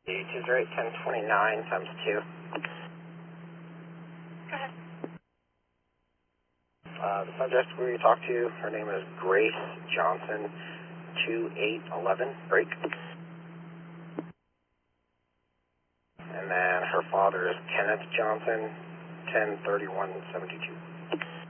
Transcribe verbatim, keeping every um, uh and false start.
two zero eight, ten twenty-nine times two. Go ahead. Uh, the subject we talked to, her name is Grace Johnson, two eight eleven, break. And then her father is Kenneth Johnson, ten thirty-one seventy-two.